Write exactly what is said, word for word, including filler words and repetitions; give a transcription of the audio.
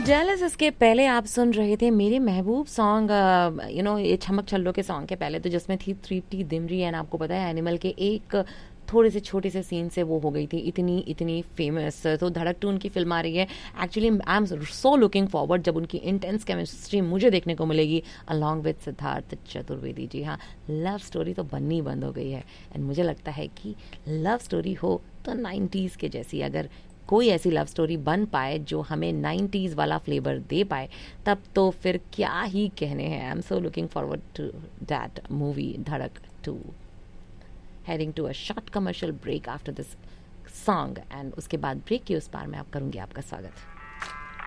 Jealous इसके पहले आप सुन रहे थे मेरे महबूब सॉन्ग, यू नो ये छमक छल्लो के सॉन्ग के पहले तो जिसमें थी तृप्ति दिमरी, एंड आपको पता है एनिमल के एक थोड़े से छोटे से सीन से वो हो गई थी इतनी इतनी फेमस। तो धड़क टू उनकी फिल्म आ रही है। Actually I am so looking forward जब उनकी इंटेंस केमिस्ट्री मुझे देखने को मिलेगी अलॉन्ग विद सिद्धार्थ चतुर्वेदी। जी हाँ, लव स्टोरी तो बननी बंद हो गई है, एंड मुझे लगता है कि लव स्टोरी हो तो नाइन्टीज़ के जैसी, अगर कोई ऐसी लव स्टोरी बन पाए जो हमें नाइन्टीज़ वाला फ्लेवर दे पाए, तब तो फिर क्या ही कहने हैं। I am so looking forward to that movie धड़क to. Heading to a short commercial break after this song, and उसके बाद ब्रेक के उस पार मैं आप करूँगी आपका स्वागत।